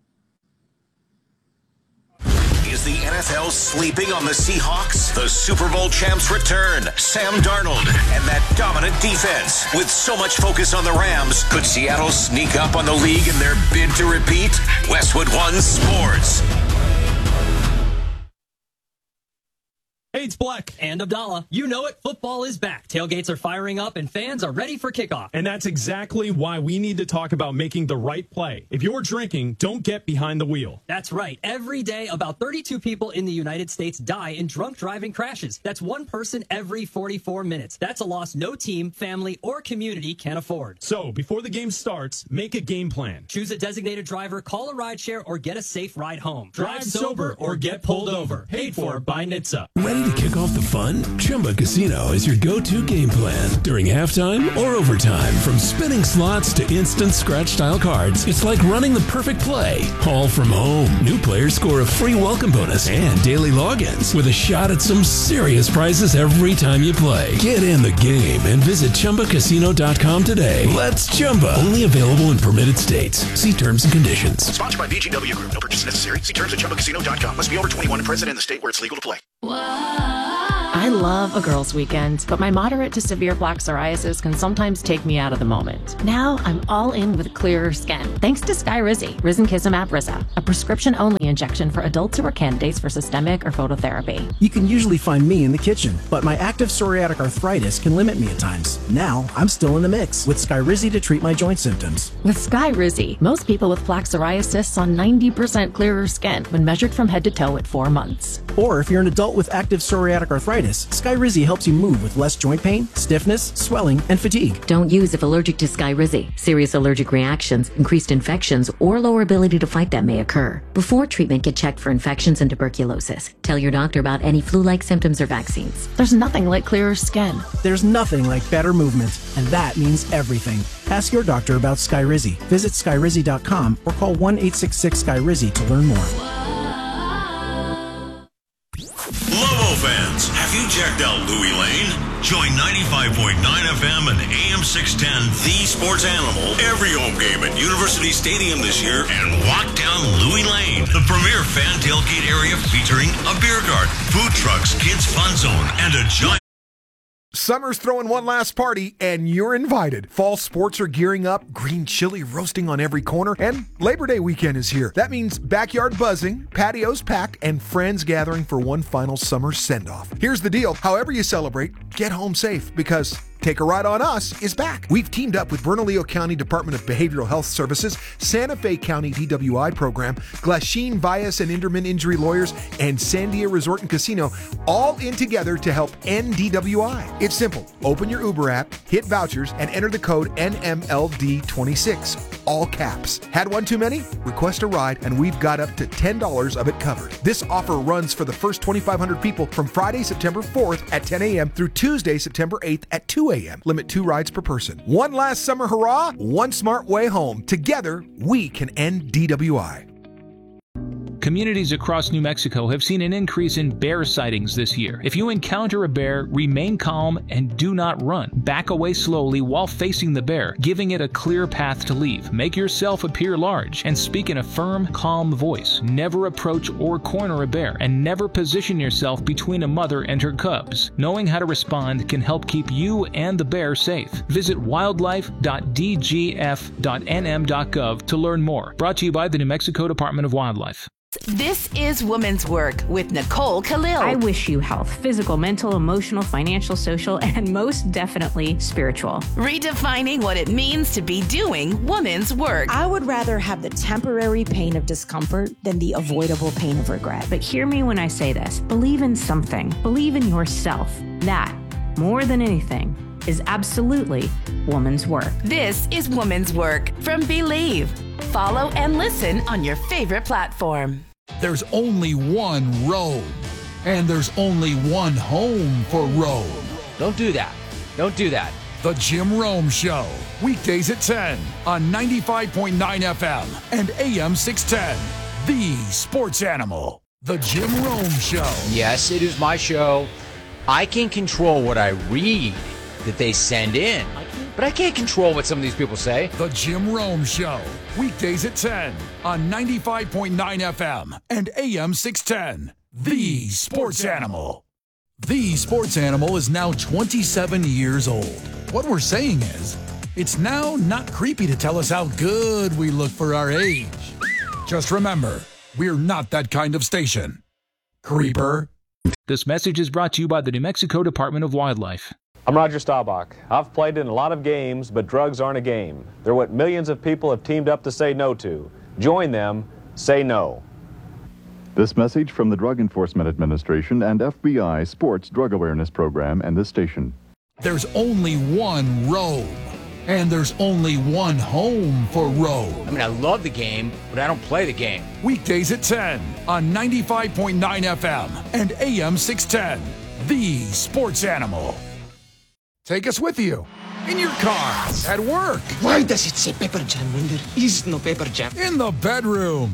Is the N F L sleeping on the Seahawks? The Super Bowl champs return. Sam Darnold and that dominant defense. With so much focus on the Rams, could Seattle sneak up on the league in their bid to repeat? Westwood One Sports. Hey, it's Black and Abdallah. You know it, football is back. Tailgates are firing up and fans are ready for kickoff. And that's exactly why we need to talk about making the right play. If you're drinking, don't get behind the wheel. That's right. Every day, about thirty-two people in the United States die in drunk driving crashes. That's one person every forty-four minutes. That's a loss no team, family, or community can afford. So, before the game starts, make a game plan. Choose a designated driver, call a rideshare, or get a safe ride home. Drive, Drive sober or get pulled over. Paid for by N H T S A. Ready to kick off the fun? Chumba Casino is your go-to game plan. During halftime or overtime, from spinning slots to instant scratch-style cards, it's like running the perfect play, all from home. New players score a free welcome bonus and daily logins with a shot at some serious prizes every time you play. Get in the game and visit Chumba Casino dot com today. Let's Chumba. Only available in permitted states. See terms and conditions. Sponsored by V G W Group. No purchase necessary. See terms at Chumba Casino dot com. Must be over twenty-one and present in the state where it's legal to play. I love a girls' weekend, but my moderate to severe plaque psoriasis can sometimes take me out of the moment. Now I'm all in with clearer skin, thanks to Skyrizi, Risankizumab Risa, a prescription-only injection for adults who are candidates for systemic or phototherapy. You can usually find me in the kitchen, but my active psoriatic arthritis can limit me at times. Now I'm still in the mix with Skyrizi to treat my joint symptoms. With Skyrizi, most people with plaque psoriasis saw ninety percent clearer skin when measured from head to toe at four months. Or if you're an adult with active psoriatic arthritis, Skyrizi helps you move with less joint pain, stiffness, swelling, and fatigue. Don't use if allergic to Skyrizi. Serious allergic reactions, increased infections, or lower ability to fight them may occur. Before treatment, get checked for infections and tuberculosis. Tell your doctor about any flu-like symptoms or vaccines. There's nothing like clearer skin. There's nothing like better movement, and that means everything. Ask your doctor about Skyrizi. Visit Skyrizi dot com or call one eight six six Skyrizi to learn more. Lobo fans, have you checked out Louis Lane? Join ninety-five point nine F M and A M six ten, The Sports Animal, every home game at University Stadium this year and walk down Louis Lane, the premier fan tailgate area featuring a beer garden, food trucks, kids fun zone, and a giant... Summer's throwing one last party, and you're invited. Fall sports are gearing up, green chili roasting on every corner, and Labor Day weekend is here. That means backyard buzzing, patios packed, and friends gathering for one final summer send-off. Here's the deal. However you celebrate, get home safe, because Take a Ride on Us is back. We've teamed up with Bernalillo County Department of Behavioral Health Services, Santa Fe County D W I program, Glasheen Vias and Inderman Injury Lawyers, and Sandia Resort and Casino, all in together to help end D W I. It's simple. Open your Uber app, hit vouchers, and enter the code N M L D twenty-six. All caps. Had one too many? Request a ride, and we've got up to ten dollars of it covered. This offer runs for the first twenty-five hundred people from Friday, September fourth at ten a.m. through Tuesday, September eighth at two a.m. Limit two rides per person. One last summer hurrah, one smart way home. Together, we can end D W I. Communities across New Mexico have seen an increase in bear sightings this year. If you encounter a bear, remain calm and do not run. Back away slowly while facing the bear, giving it a clear path to leave. Make yourself appear large and speak in a firm, calm voice. Never approach or corner a bear, and never position yourself between a mother and her cubs. Knowing how to respond can help keep you and the bear safe. Visit wildlife dot d g f dot n m dot gov to learn more. Brought to you by the New Mexico Department of Wildlife. This is Women's Work with Nicole Khalil. I wish you health, physical, mental, emotional, financial, social, and most definitely spiritual. Redefining what it means to be doing women's work. I would rather have the temporary pain of discomfort than the avoidable pain of regret. But hear me when I say this. Believe in something. Believe in yourself. That, more than anything, is absolutely woman's work. This is Woman's Work from Believe. Follow and listen on your favorite platform. There's only one Rome, and there's only one home for Rome. Don't do that. Don't do that. The Jim Rome Show, weekdays at ten on ninety-five point nine F M and A M six ten. The Sports Animal. The Jim Rome Show. Yes, it is my show. I can control what I read that they send in, but I can't control what some of these people say. The Jim Rome Show, weekdays at ten on ninety-five point nine F M and A M six ten. The Sports Animal. The Sports Animal is now twenty-seven years old. What we're saying is, it's now not creepy to tell us how good we look for our age. Just remember, we're not that kind of station. Creeper. This message is brought to you by the New Mexico Department of Wildlife. I'm Roger Staubach. I've played in a lot of games, but drugs aren't a game. They're what millions of people have teamed up to say no to. Join them. Say no. This message from the Drug Enforcement Administration and F B I Sports Drug Awareness Program and this station. There's only one Rome, and there's only one home for Rome. I mean, I love the game, but I don't play the game. Weekdays at ten on ninety-five point nine F M and A M six ten. the sports animal. Take us with you in your car, at work. Why does it say Pepper Jam when there is no Pepper Jam? In the bedroom.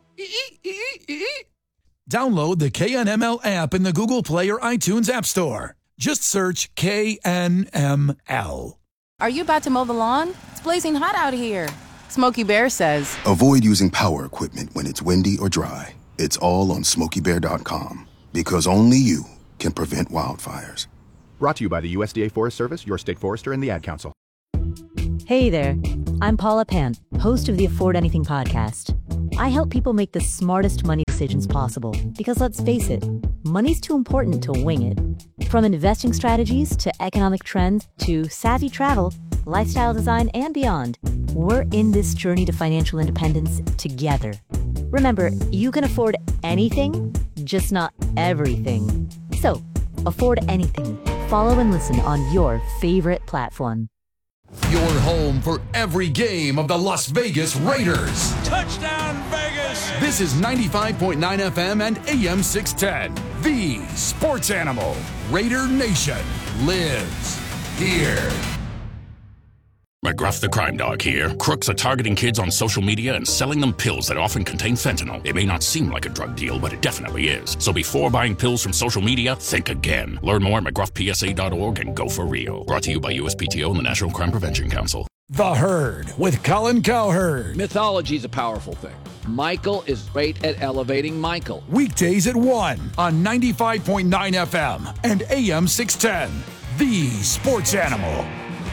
Download the K N M L app in the Google Play or iTunes App Store. Just search K N M L. Are you about to mow the lawn? It's blazing hot out here. Smokey Bear says, avoid using power equipment when it's windy or dry. It's all on smokey bear dot com because only you can prevent wildfires. Brought to you by the U S D A Forest Service, your state forester, and the Ad Council. Hey there, I'm Paula Pant, host of the Afford Anything podcast. I help people make the smartest money decisions possible because let's face it, money's too important to wing it. From investing strategies to economic trends to savvy travel, lifestyle design, and beyond, we're in this journey to financial independence together. Remember, you can afford anything, just not everything. So, afford anything. Follow and listen on your favorite platform. Your home for every game of the Las Vegas Raiders. Touchdown, Vegas! This is ninety-five point nine F M and A M six ten. The Sports Animal. Raider Nation lives here. McGruff the Crime Dog here. Crooks are targeting kids on social media and selling them pills that often contain fentanyl. It may not seem like a drug deal, but it definitely is. So before buying pills from social media, think again. Learn more at McGruff P S A dot org and go for real. Brought to you by U S P T O and the National Crime Prevention Council. The Herd with Colin Cowherd. Mythology is a powerful thing. Michael is great at elevating Michael. Weekdays at one on ninety-five point nine F M and A M six ten. The Sports Animal.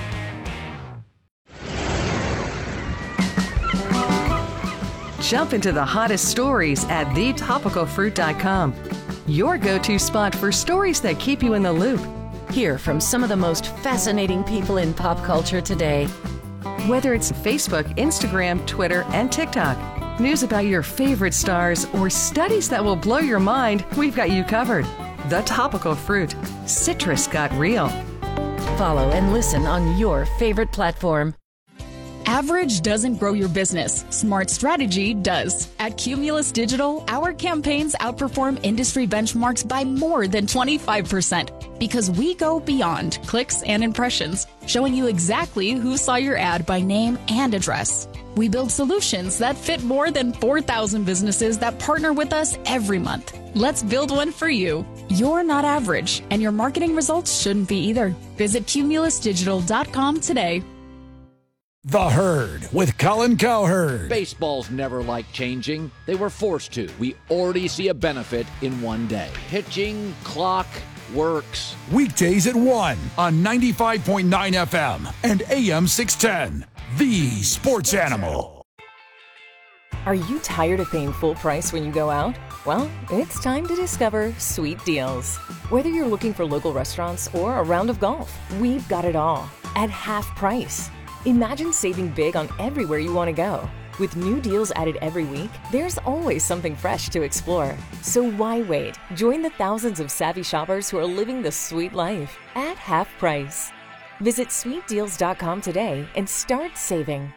Jump into the hottest stories at the topical fruit dot com. Your go-to spot for stories that keep you in the loop. Hear from some of the most fascinating people in pop culture today. Whether it's Facebook, Instagram, Twitter, and TikTok, news about your favorite stars, or studies that will blow your mind, we've got you covered. The Topical Fruit. Citrus got real. Follow and listen on your favorite platform. Average doesn't grow your business. Smart strategy does. At Cumulus Digital, our campaigns outperform industry benchmarks by more than twenty-five percent because we go beyond clicks and impressions, showing you exactly who saw your ad by name and address. We build solutions that fit more than four thousand businesses that partner with us every month. Let's build one for you. You're not average, and your marketing results shouldn't be either. Visit cumulus digital dot com today. The Herd with Colin Cowherd. Baseballs never liked changing. They were forced to. We already see a benefit in one day. Pitching clock works. Weekdays at one on ninety-five point nine F M and A M six ten. The Sports Animal. Are you tired of paying full price when you go out? Well, it's time to discover Sweet Deals. Whether you're looking for local restaurants or a round of golf, we've got it all at half price. Imagine saving big on everywhere you want to go. With new deals added every week, there's always something fresh to explore. So why wait? Join the thousands of savvy shoppers who are living the sweet life at half price. Visit sweet deals dot com today and start saving.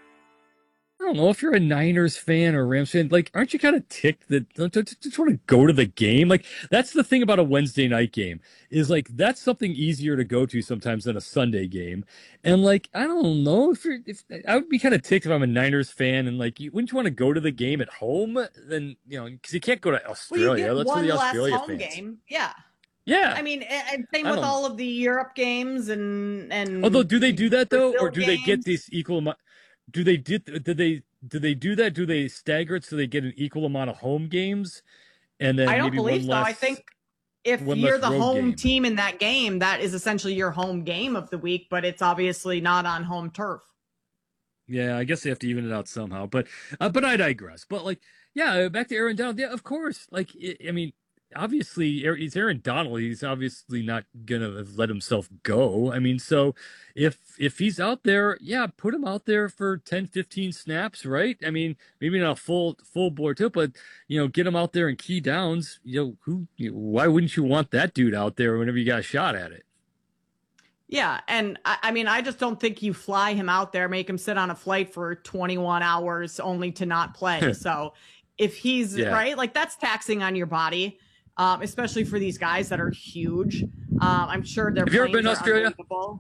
I don't know if you're a Niners fan or Rams fan, like, aren't you kind of ticked that don't you just want to go to the game? Like, that's the thing about a Wednesday night game is like, that's something easier to go to sometimes than a Sunday game. And like, I don't know if you're, if I would be kind of ticked if I'm a Niners fan and like, you, wouldn't you want to go to the game at home? Then, you know, because you can't go to Australia. Well, you get That's one for the less Australia home fans. game. Yeah. Yeah. I mean, and same I with don't- all of the Europe games and and. Although, do they do that though, Brazil or do they get games. this equal amount? Do they did do they do they do that? Do they stagger it so they get an equal amount of home games, and then I don't maybe believe one so. less, I think if one you're less the road home game? team in that game, that is essentially your home game of the week, but it's obviously not on home turf. Yeah, I guess they have to even it out somehow. But uh, but I digress. But like, yeah, back to Aaron Donald. Yeah, of course. Like, I I mean, obviously, Aaron- he's Aaron Donald. He's obviously not gonna have let himself go. I mean, so if if he's out there, yeah, put him out there for ten, fifteen snaps, right? I mean, maybe not a full full board too, but you know, get him out there in key downs. You know, who? You know, why wouldn't you want that dude out there whenever you got a shot at it? Yeah, and I, I mean, I just don't think you fly him out there, make him sit on a flight for twenty-one hours only to not play. So if he's Yeah. right, like that's taxing on your body. um, especially for these guys that are huge. Um, I'm sure they're. Have you ever been to Australia?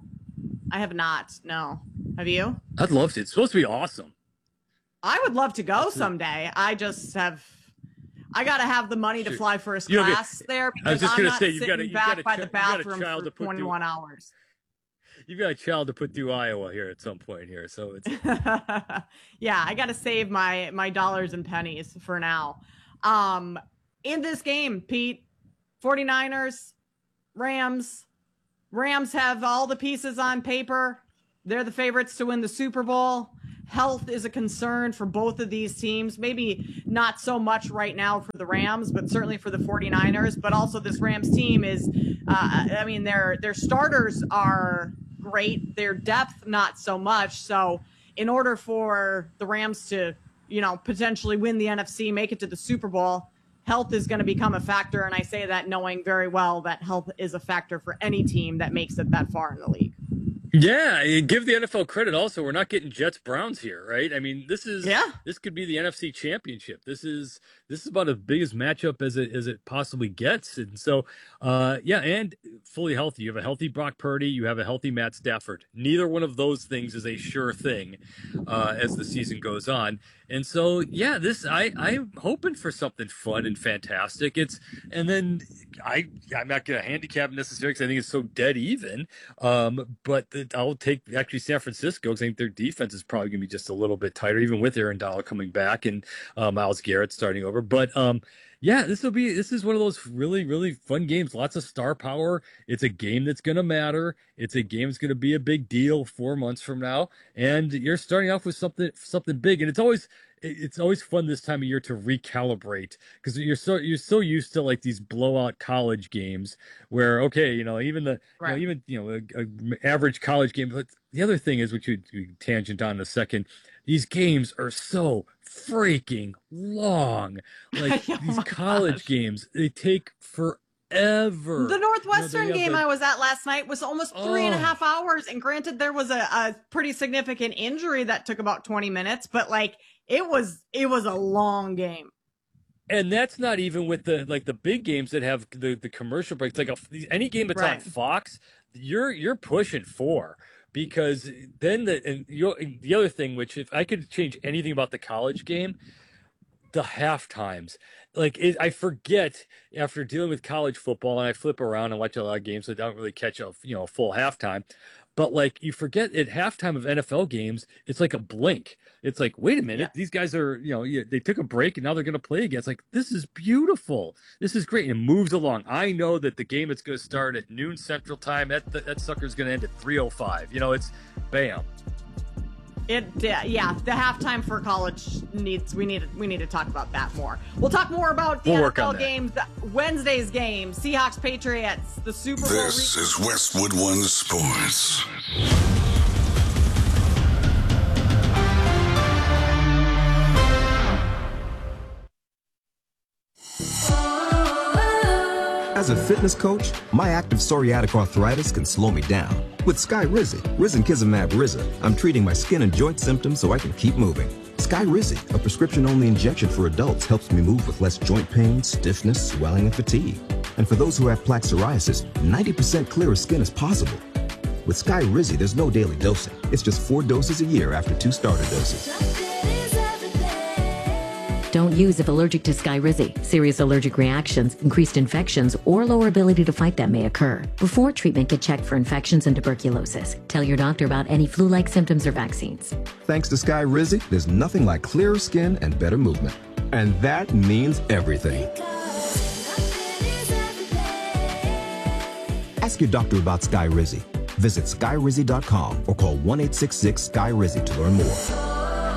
I have not. No. Have you? I'd love to. It's supposed to be awesome. I would love to go someday. I just have. I got to have the money to fly first class there because I was just I'm gonna not say, you've sitting got a, you've back got a, by the bathroom child for to put twenty-one through, hours. You've got a child to put through Iowa here at some point here, so it's. Yeah, I got to save my my dollars and pennies for now. Um, in this game, Pete, 49ers, Rams, Rams have all the pieces on paper. They're the favorites to win the Super Bowl. Health is a concern for both of these teams. Maybe not so much right now for the Rams, but certainly for the 49ers. But also this Rams team is, uh, I mean, their their starters are great. Their depth, not so much. So in order for the Rams to, you know, potentially win the N F C, make it to the Super Bowl, health is going to become a factor. And I say that knowing very well that health is a factor for any team that makes it that far in the league. Yeah, give the N F L credit also. We're not getting Jets Browns here, right? I mean, this is yeah. this could be the N F C Championship. This is this is about as big as matchup as it as it possibly gets. And so uh yeah, and fully healthy. You have a healthy Brock Purdy, you have a healthy Matt Stafford. Neither one of those things is a sure thing uh as the season goes on. And so yeah, this I I'm hoping for something fun and fantastic. It's and then I I'm not gonna handicap necessarily because I think it's so dead even. Um, but the, I'll take actually San Francisco because I think their defense is probably gonna be just a little bit tighter, even with Aaron Donald coming back and uh, Myles Garrett starting over. But um, yeah, this will be this is one of those really really fun games. Lots of star power. It's a game that's gonna matter. It's a game that's gonna be a big deal four months from now, and you're starting off with something something big. And it's always it's always fun this time of year to recalibrate because you're so you're so used to like these blowout college games where okay, you know, even the right. you know, even you know a, a average college game. But the other thing is, which we, we tangent on in a second, these games are so freaking long. Like oh these college gosh. games, they take forever. The Northwestern you know, game the, I was at last night was almost three oh. and a half hours. And granted, there was a, a pretty significant injury that took about twenty minutes, but like it was it was a long game. And that's not even with the like the big games that have the, the commercial breaks. Like a, any game that's right. on Fox, you're you're pushing four. Because then the and you, the other thing, which if I could change anything about the college game, the half times. Like it, I forget after dealing with college football, and I flip around and watch a lot of games, so I don't really catch a you know a full halftime. But like you forget at halftime of N F L games, it's like a blink. It's like, wait a minute, yeah. these guys are, you know, they took a break and now they're going to play again. It's like, this is beautiful. This is great. And it moves along. I know that the game is going to start at noon Central Time. That, that sucker's going to end at three oh five. You know, it's bam. It yeah, the halftime for college needs we need we need to talk about that more. We'll talk more about the we'll N F L games, Wednesday's game, Seahawks Patriots, the Super Bowl. This re- is Westwood One Sports. As a fitness coach, my active psoriatic arthritis can slow me down. With Skyrizi, Risankizumab Riza, I'm treating my skin and joint symptoms so I can keep moving. Skyrizi, a prescription-only injection for adults, helps me move with less joint pain, stiffness, swelling, and fatigue. And for those who have plaque psoriasis, ninety percent clearer skin is possible. With Skyrizi, there's no daily dosing. It's just four doses a year after two starter doses. Don't use if allergic to Skyrizi. Serious allergic reactions, increased infections, or lower ability to fight them may occur. Before treatment, get checked for infections and tuberculosis. Tell your doctor about any flu-like symptoms or vaccines. Thanks to Skyrizi, there's nothing like clearer skin and better movement. And that means everything. Ask your doctor about Skyrizi. Visit Skyrizi dot com or call one eight six six Skyrizi to learn more.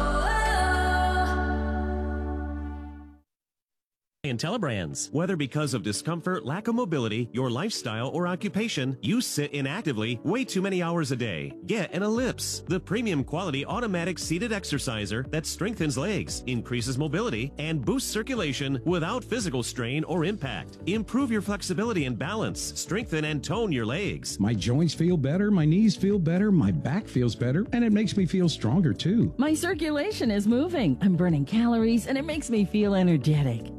Telebrands. Whether because of discomfort, lack of mobility, your lifestyle, or occupation, you sit inactively way too many hours a day. Get an Ellipse, the premium quality automatic seated exerciser that strengthens legs, increases mobility, and boosts circulation without physical strain or impact. Improve your flexibility and balance, strengthen and tone your legs. My joints feel better, my knees feel better, my back feels better, and it makes me feel stronger too. My circulation is moving. I'm burning calories, and it makes me feel energetic.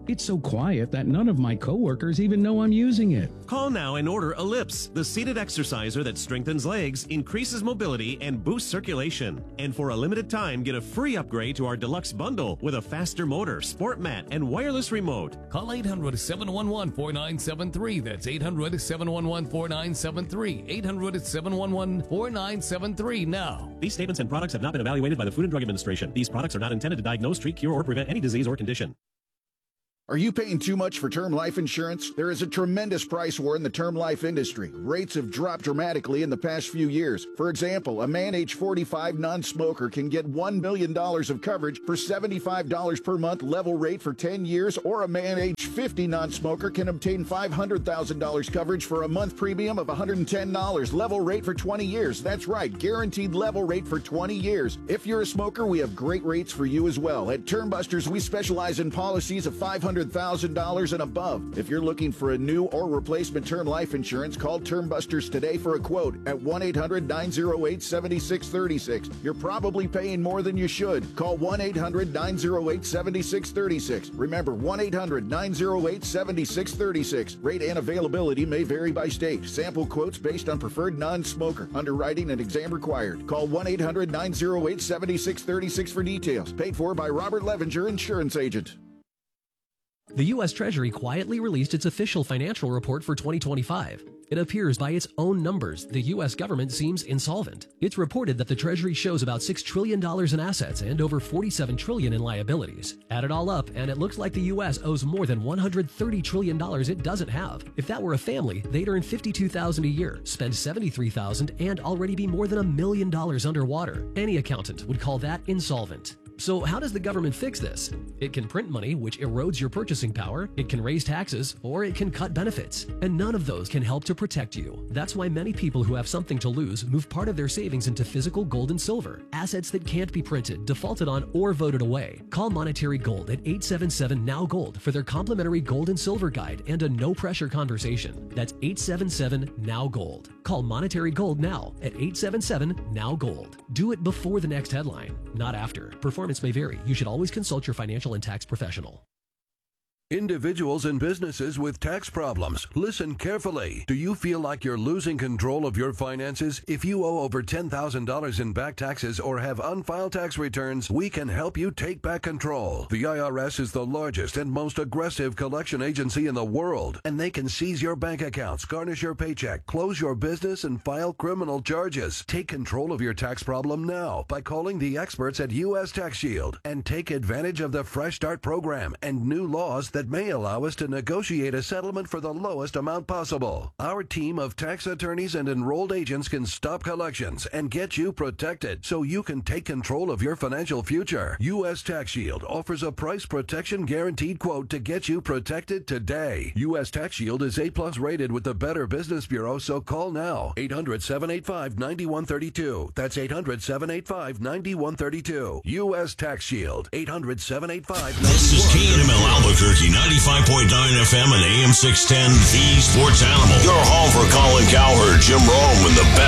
It's so quiet that none of my coworkers even know I'm using it. Call now and order Ellipse, the seated exerciser that strengthens legs, increases mobility, and boosts circulation. And for a limited time, get a free upgrade to our deluxe bundle with a faster motor, sport mat, and wireless remote. Call eight hundred, seven one one, four nine seven three. That's eight hundred, seven one one, four nine seven three. eight hundred, seven one one, four nine seven three now. These statements and products have not been evaluated by the Food and Drug Administration. These products are not intended to diagnose, treat, cure, or prevent any disease or condition. Are you paying too much for term life insurance? There is a tremendous price war in the term life industry. Rates have dropped dramatically in the past few years. For example, a man age forty-five non-smoker can get one million dollars of coverage for seventy-five dollars per month level rate for ten years, or a man age fifty non-smoker can obtain five hundred thousand dollars coverage for a month premium of one hundred ten dollars level rate for twenty years. That's right, guaranteed level rate for twenty years. If you're a smoker, we have great rates for you as well. At Term Busters, we specialize in policies of five hundred thousand dollars and above. If you're looking for a new or replacement term life insurance, call Term Busters today for a quote at one eight hundred, nine oh eight, seven six three six. You're probably paying more than you should. Call one eight hundred, nine oh eight, seven six three six. Remember, one eight hundred, nine oh eight, seven six three six. Rate and availability may vary by state. Sample quotes based on preferred non-smoker. Underwriting and exam required. Call one eight hundred, nine oh eight, seven six three six for details. Paid for by Robert Levenger, insurance agent. The U S Treasury quietly released its official financial report for twenty twenty-five. It appears by its own numbers, the U S government seems insolvent. It's reported that the Treasury shows about six trillion dollars in assets and over forty-seven trillion dollars in liabilities. Add it all up, and it looks like the U S owes more than one hundred thirty trillion dollars it doesn't have. If that were a family, they'd earn fifty-two thousand dollars a year, spend seventy-three thousand dollars, and already be more than a million dollars underwater. Any accountant would call that insolvent. So how does the government fix this? It can print money, which erodes your purchasing power, it can raise taxes, or it can cut benefits. And none of those can help to protect you. That's why many people who have something to lose move part of their savings into physical gold and silver, assets that can't be printed, defaulted on, or voted away. Call Monetary Gold at eight seven seven, N O W Gold for their complimentary gold and silver guide and a no-pressure conversation. That's eight seven seven, N O W Gold. Call Monetary Gold now at eight seven seven, N O W Gold. Do it before the next headline, not after. Performance may vary. You should always consult your financial and tax professional. Individuals and businesses with tax problems, listen carefully. Do you feel like you're losing control of your finances? If you owe over ten thousand dollars in back taxes or have unfiled tax returns, we can help you take back control. The I R S is the largest and most aggressive collection agency in the world, and they can seize your bank accounts, garnish your paycheck, close your business, and file criminal charges. Take control of your tax problem now by calling the experts at U S Tax Shield and take advantage of the Fresh Start program and new laws that may allow us to negotiate a settlement for the lowest amount possible. Our team of tax attorneys and enrolled agents can stop collections and get you protected so you can take control of your financial future. U S Tax Shield offers a price protection guaranteed quote to get you protected today. U S Tax Shield is A plus rated with the Better Business Bureau, so call now. eight hundred, seven eight five, nine one three two. That's eight hundred, seven eight five, nine one three two. U S Tax Shield. eight hundred, seven eight five, nine one three two. This is K N M L Albuquerque, ninety-five point nine F M and A M six ten, the Sports Animal. Your home for Colin Cowherd, Jim Rome, and the best.